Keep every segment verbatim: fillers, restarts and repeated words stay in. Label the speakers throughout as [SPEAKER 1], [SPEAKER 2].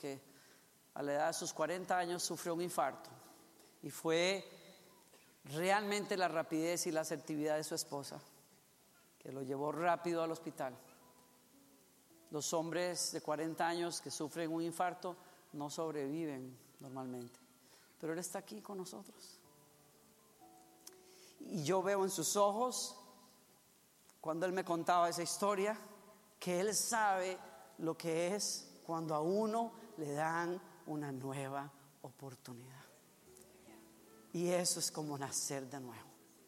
[SPEAKER 1] que a la edad de sus cuarenta años sufrió un infarto. Y fue realmente la rapidez y la asertividad de su esposa que lo llevó rápido al hospital. Los hombres de cuarenta años que sufren un infarto no sobreviven normalmente, pero Él está aquí con nosotros. Y yo veo en sus ojos, cuando Él me contaba esa historia, que Él sabe lo que es cuando a uno le dan una nueva oportunidad. Y eso es como nacer de nuevo.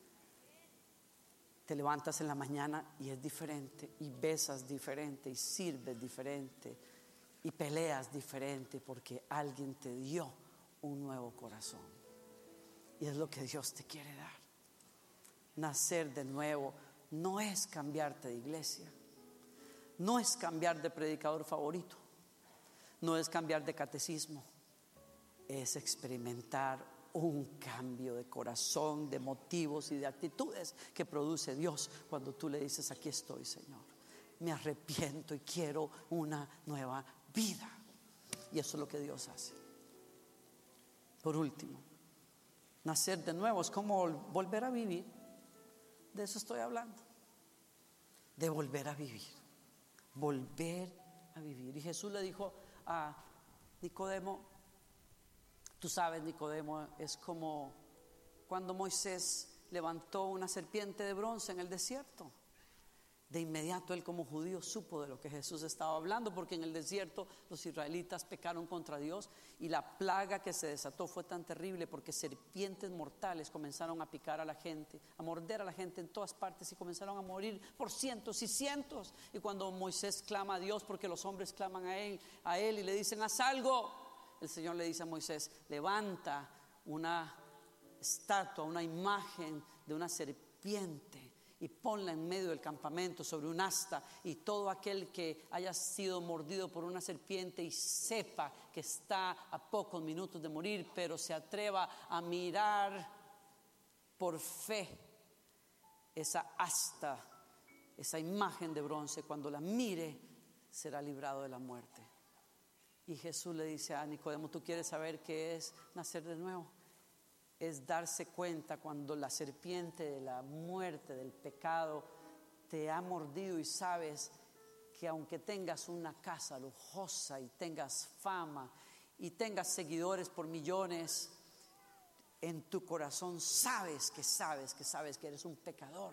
[SPEAKER 1] Te levantas en la mañana y es diferente, y besas diferente, y sirves diferente, y peleas diferente, porque alguien te dio un nuevo corazón. Y es lo que Dios te quiere dar. Nacer de nuevo no es cambiarte de iglesia, no es cambiar de predicador favorito, no es cambiar de catecismo, es experimentar un cambio de corazón, de motivos y de actitudes que produce Dios cuando tú le dices: aquí estoy, Señor, me arrepiento y quiero una nueva vida. Y eso es lo que Dios hace. Por último, nacer de nuevo es como volver a vivir. De eso estoy hablando, de volver a vivir, volver a vivir. Y Jesús le dijo a Nicodemo, tú sabes, Nicodemo, es como cuando Moisés levantó una serpiente de bronce en el desierto. De inmediato él, como judío, supo de lo que Jesús estaba hablando, porque en el desierto los israelitas pecaron contra Dios y la plaga que se desató fue tan terrible porque serpientes mortales comenzaron a picar a la gente, a morder a la gente en todas partes, y comenzaron a morir por cientos y cientos. Y cuando Moisés clama a Dios, porque los hombres claman a él, a él y le dicen: haz algo, el Señor le dice a Moisés: levanta una estatua, una imagen de una serpiente y ponla en medio del campamento sobre un asta, y todo aquel que haya sido mordido por una serpiente y sepa que está a pocos minutos de morir, pero se atreva a mirar por fe esa asta, esa imagen de bronce, cuando la mire será librado de la muerte. Y Jesús le dice a Nicodemo: ¿tú quieres saber qué es nacer de nuevo? Es darse cuenta cuando la serpiente de la muerte, del pecado, te ha mordido y sabes que aunque tengas una casa lujosa y tengas fama y tengas seguidores por millones, en tu corazón sabes que sabes que sabes que eres un pecador,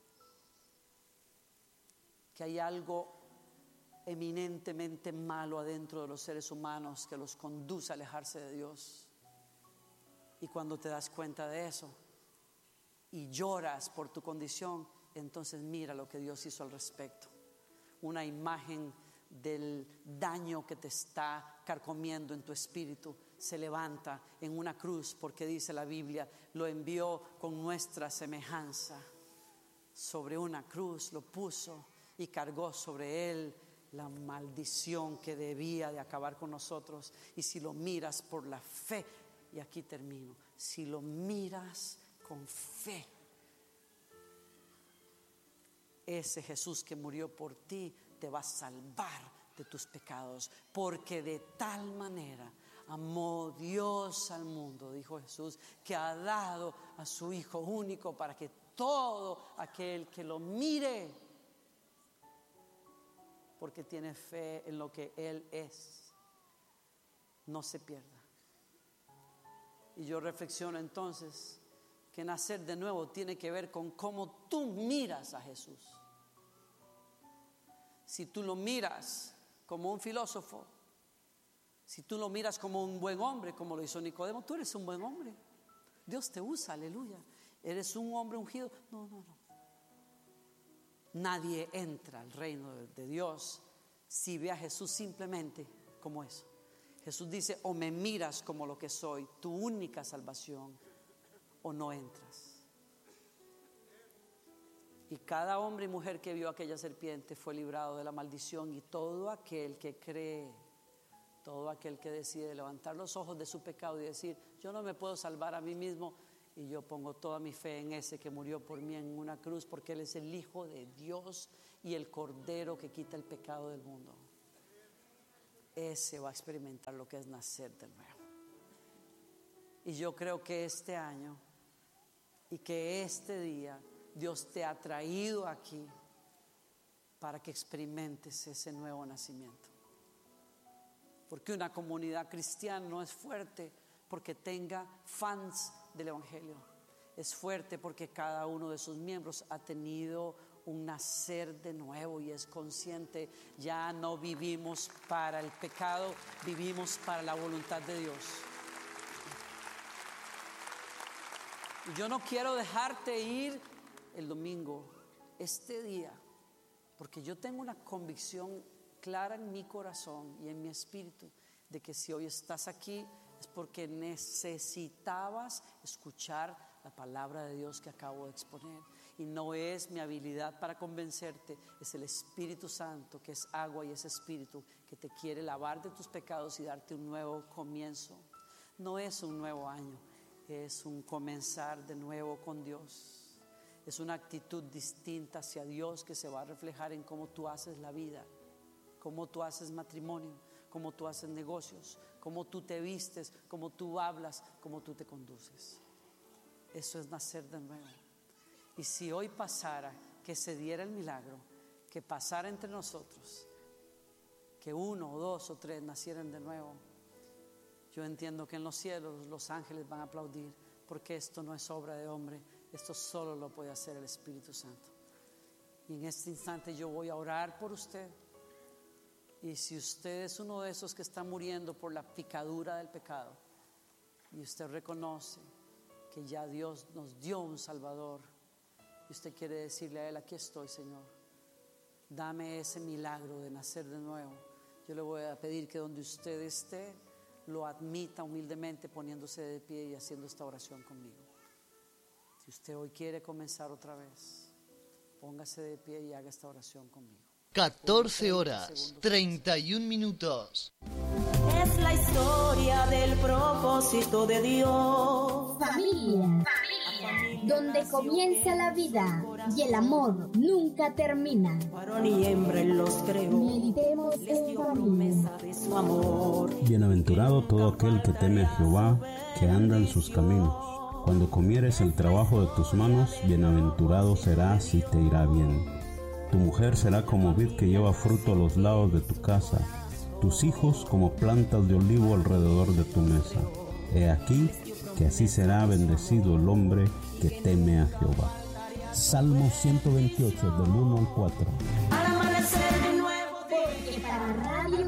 [SPEAKER 1] que hay algo eminentemente malo adentro de los seres humanos que los conduce a alejarse de Dios. Y cuando te das cuenta de eso y lloras por tu condición, entonces mira lo que Dios hizo al respecto. Una imagen del daño que te está carcomiendo en tu espíritu se levanta en una cruz, porque dice la Biblia: lo envió con nuestra semejanza. Sobre una cruz lo puso y cargó sobre él la maldición que debía de acabar con nosotros. Y si lo miras por la fe, y aquí termino, si lo miras con fe, ese Jesús que murió por ti te va a salvar de tus pecados, porque de tal manera amó Dios al mundo, dijo Jesús, que ha dado a su Hijo único, para que todo aquel que lo mire, porque tiene fe en lo que Él es, no se pierda. Y yo reflexiono entonces que nacer de nuevo tiene que ver con cómo tú miras a Jesús. Si tú lo miras como un filósofo, si tú lo miras como un buen hombre, como lo hizo Nicodemo, tú eres un buen hombre, Dios te usa, aleluya, eres un hombre ungido. No, no, no. Nadie entra al reino de Dios si ve a Jesús simplemente como eso. Jesús dice: o me miras como lo que soy, tu única salvación, o no entras. Y cada hombre y mujer que vio aquella serpiente fue librado de la maldición. Y todo aquel que cree, todo aquel que decide levantar los ojos de su pecado y decir: yo no me puedo salvar a mí mismo, y yo pongo toda mi fe en ese que murió por mí en una cruz, porque Él es el Hijo de Dios y el Cordero que quita el pecado del mundo. ese va a experimentar lo que es nacer de nuevo. Y yo creo que este año y que este día Dios te ha traído aquí para que experimentes ese nuevo nacimiento. Porque una comunidad cristiana no es fuerte porque tenga fans del Evangelio. Es fuerte porque cada uno de sus miembros ha tenido un nacer de nuevo y es consciente, ya no vivimos para el pecado, vivimos para la voluntad de Dios. Y yo no quiero dejarte ir el domingo, este día, porque yo tengo una convicción clara en mi corazón y en mi espíritu de que si hoy estás aquí es porque necesitabas escuchar la palabra de Dios que acabo de exponer. Y no es mi habilidad para convencerte, es el Espíritu Santo, que es agua y es espíritu, que te quiere lavar de tus pecados y darte un nuevo comienzo. No es un nuevo año, es un comenzar de nuevo con Dios. Es una actitud distinta hacia Dios que se va a reflejar en cómo tú haces la vida, cómo tú haces matrimonio, cómo tú haces negocios, cómo tú te vistes, cómo tú hablas, cómo tú te conduces. Eso es nacer de nuevo. Y si hoy pasara, que se diera el milagro, que pasara entre nosotros, que uno o dos o tres nacieran de nuevo, yo entiendo que en los cielos los ángeles van a aplaudir, porque esto no es obra de hombre, esto solo lo puede hacer el Espíritu Santo. Y en este instante yo voy a orar por usted. Y si usted es uno de esos que está muriendo por la picadura del pecado y usted reconoce que ya Dios nos dio un Salvador y usted quiere decirle a Él: aquí estoy, Señor, dame ese milagro de nacer de nuevo, yo le voy a pedir que donde usted esté lo admita humildemente, poniéndose de pie y haciendo esta oración conmigo. Si usted hoy quiere comenzar otra vez, póngase de pie y haga esta oración conmigo.
[SPEAKER 2] catorce horas, treinta y un minutos.
[SPEAKER 3] Es la historia del propósito de Dios.
[SPEAKER 4] Familia, Familia, donde comienza la vida y el amor nunca termina.
[SPEAKER 3] Varón y hembra Él los creó,
[SPEAKER 4] meditemos en familia.
[SPEAKER 3] de su amor.
[SPEAKER 5] Bienaventurado todo aquel que teme a Jehová, que anda en sus caminos. Cuando comieres el trabajo de tus manos, bienaventurado serás y te irá bien. Tu mujer será como vid que lleva fruto a los lados de tu casa, tus hijos como plantas de olivo alrededor de tu mesa. He aquí que así será bendecido el hombre que teme a Jehová. Salmo ciento veintiocho, del uno al cuatro.